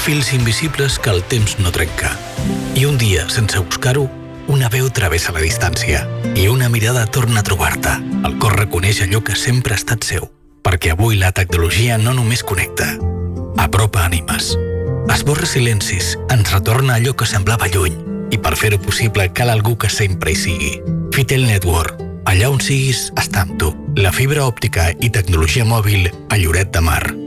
fils invisibles que el temps no trenca. I un dia, sense buscar-ho, una veu travessa la distància i una mirada torna a trobar-te. El cor reconeix allò que sempre ha estat seu, perquè avui la tecnologia no només connecta, apropa ànimes. Esborra silencis, ens retorna allò que semblava lluny, i per fer-ho possible cal algú que sempre hi sigui. Fitel Network. Allà on siguis, està amb tu. La fibra òptica i tecnologia mòbil a Lloret de Mar.